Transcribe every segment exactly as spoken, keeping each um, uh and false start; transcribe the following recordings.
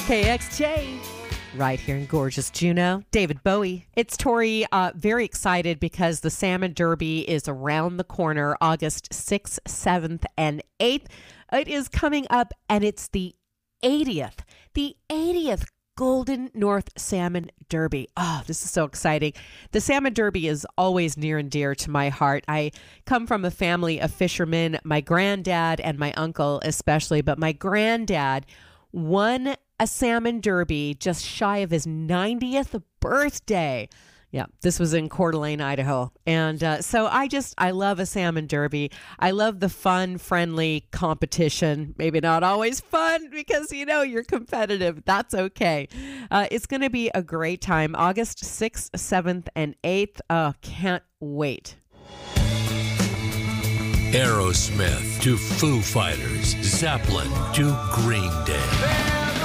K X J, right here in gorgeous Juneau. David Bowie. It's Tori, uh, very excited because the Salmon Derby is around the corner, August sixth, seventh, and eighth. It is coming up, and it's the eightieth, the eightieth Golden North Salmon Derby. Oh, this is so exciting. The Salmon Derby is always near and dear to my heart. I come from a family of fishermen, my granddad and my uncle especially, but my granddad won a Salmon Derby just shy of his ninetieth birthday. Yeah, this was in Coeur d'Alene, Idaho. And uh, so I just, I love a Salmon Derby. I love the fun, friendly competition. Maybe not always fun because, you know, you're competitive. That's okay. Uh, it's going to be a great time. August sixth, seventh, and eighth. Oh, can't wait. Aerosmith to Foo Fighters, Zeppelin to Green Day.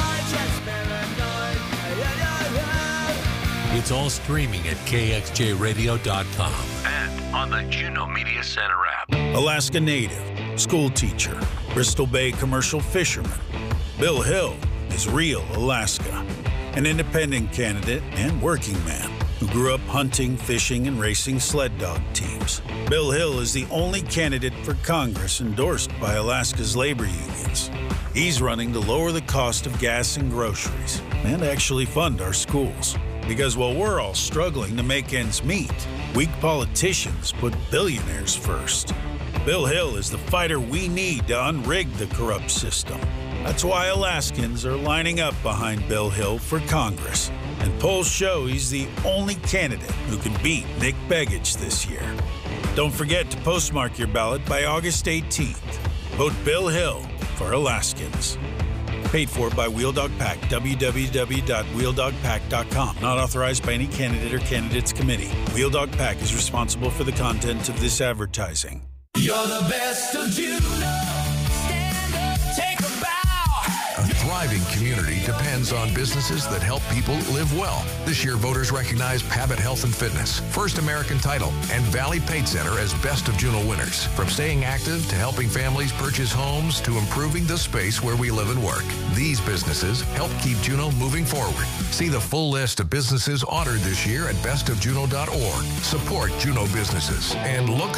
It's all streaming at K X J radio dot com and on the Juneau Media Center app. Alaska native, school teacher, Bristol Bay commercial fisherman. Bill Hill is real Alaska, an independent candidate and working man who grew up hunting, fishing, and racing sled dog teams. Bill Hill is the only candidate for Congress endorsed by Alaska's labor unions. He's running to lower the cost of gas and groceries and actually fund our schools. Because while we're all struggling to make ends meet, weak politicians put billionaires first. Bill Hill is the fighter we need to unrig the corrupt system. That's why Alaskans are lining up behind Bill Hill for Congress. And polls show he's the only candidate who can beat Nick Begich this year. Don't forget to postmark your ballot by August eighteenth. Vote Bill Hill for Alaskans. Paid for by Wheel Dog Pack, w w w dot wheel dog pack dot com. Not authorized by any candidate or candidates committee. Wheel Dog Pack is responsible for the content of this advertising. You're the best of Juneau. Stand up, take a bow. A thriving community depends on businesses that help people live well. This year, voters recognize Pabbott Health and Fitness, First American Title, and Valley Paint Center as Best of Juneau winners. From staying active to helping families purchase homes to improving the space where we live and work, these businesses help keep Juneau moving forward. See the full list of businesses honored this year at best of juneau dot org. Support Juneau businesses and look